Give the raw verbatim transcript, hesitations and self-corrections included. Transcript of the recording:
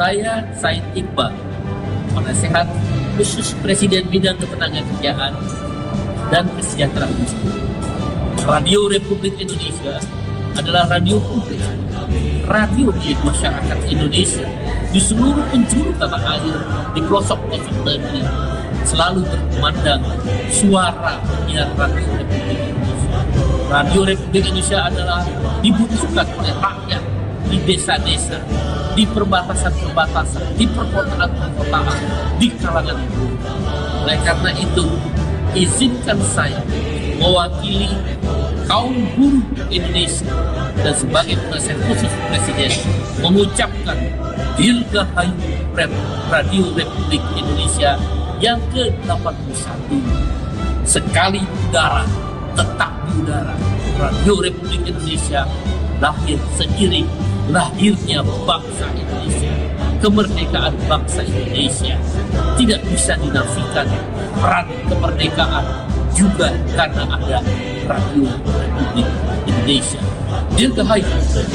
Saya Said Iqbal, penasehat khusus Presiden Bidang Ketenagakerjaan dan Kesejahteraan Sosial. Radio Republik Indonesia adalah radio publik, radio milik masyarakat Indonesia di seluruh penjuru tanah air, di pelosok-pelosok negeri, selalu berkumandang suara penyiar Radio Republik Indonesia. Radio Republik Indonesia adalah dibutuhkan oleh rakyat di desa-desa, di perbatasan-perbatasan, di perkotaan-perkotaan, di kalangan buruh. Oleh karena itu, izinkan saya mewakili kaum buruh Indonesia dan sebagai penasihat khusus Presiden mengucapkan Dirgahayu Radio Republik Indonesia yang ke delapan puluh satu. Sekali udara, tetap di udara. Radio Republik Indonesia lahir seiring lahirnya bangsa Indonesia. Kemerdekaan bangsa Indonesia tidak bisa dinafikan. Peran kemerdekaan juga karena ada Radio Republik Indonesia. Dirgahayu.